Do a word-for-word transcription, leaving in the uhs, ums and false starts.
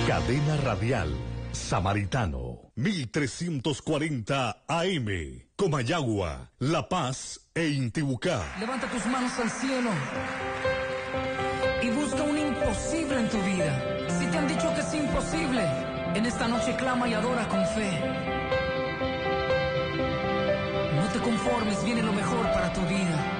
Cadena Radial Samaritano, mil trescientos cuarenta A M, Comayagua, La Paz e Intibucá. Levanta tus manos al cielo y busca un imposible en tu vida. Si te han dicho que es imposible, en esta noche clama y adora con fe. No te conformes, viene lo mejor para tu vida.